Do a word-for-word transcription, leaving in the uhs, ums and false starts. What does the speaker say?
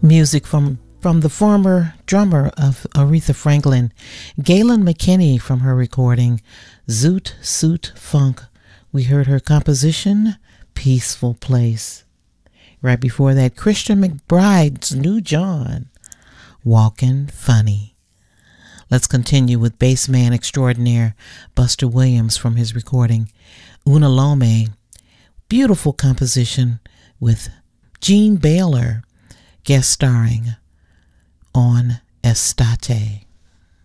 Music from, from the former drummer of Aretha Franklin, Galen McKinney, from her recording Zoot Suit Funk. We heard her composition, Peaceful Place. Right before that, Christian McBride's New John, Walkin' Funny. Let's continue with bassman extraordinaire Buster Williams from his recording Una Lome. Beautiful composition with Gene Baylor guest starring on Estate.